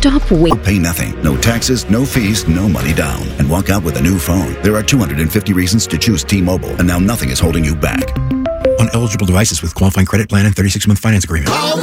Stop waiting. Pay nothing, no taxes, no fees, no money down, and walk out with a new phone. There are 250 reasons to choose T-Mobile, and now nothing is holding you back. On eligible devices with qualifying credit plan and 36-month finance agreement.